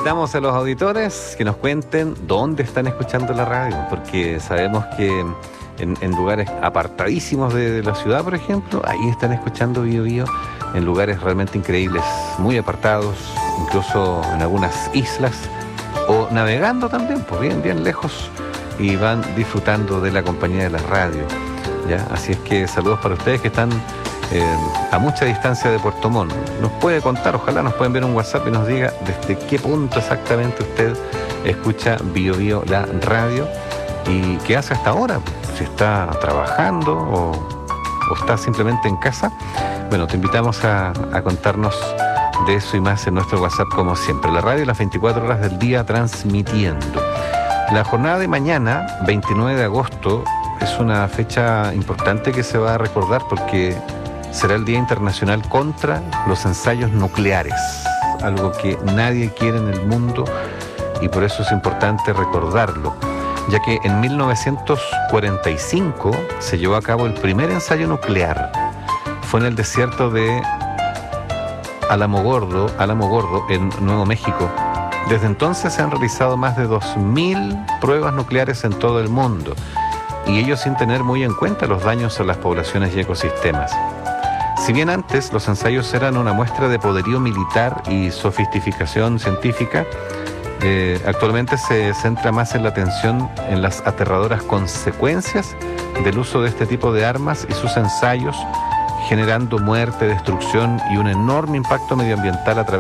Invitamos a los auditores que nos cuenten dónde están escuchando la radio, porque sabemos que en lugares apartadísimos de la ciudad, por ejemplo, ahí están escuchando Bío Bío, en lugares realmente increíbles, muy apartados, incluso en algunas islas, o navegando también, pues bien lejos, y van disfrutando de la compañía de la radio, ¿ya? Así es que saludos para ustedes que están a mucha distancia de Puerto Montt. Nos puede contar, ojalá nos pueden ver un WhatsApp y nos diga desde qué punto exactamente usted escucha Bío Bío, la radio, y qué hace hasta ahora, si está trabajando o está simplemente en casa. Bueno, te invitamos a contarnos de eso y más en nuestro WhatsApp, como siempre. La radio las 24 horas del día transmitiendo. La jornada de mañana, 29 de agosto, es una fecha importante que se va a recordar porque será el Día Internacional contra los ensayos nucleares, algo que nadie quiere en el mundo y por eso es importante recordarlo, ya que en 1945 se llevó a cabo el primer ensayo nuclear. Fue en el desierto de Alamogordo, en Nuevo México. Desde entonces se han realizado más de 2.000 pruebas nucleares en todo el mundo, y ello sin tener muy en cuenta los daños a las poblaciones y ecosistemas. Si bien antes los ensayos eran una muestra de poderío militar y sofisticación científica, actualmente se centra más en la atención en las aterradoras consecuencias del uso de este tipo de armas y sus ensayos, generando muerte, destrucción y un enorme impacto medioambiental a través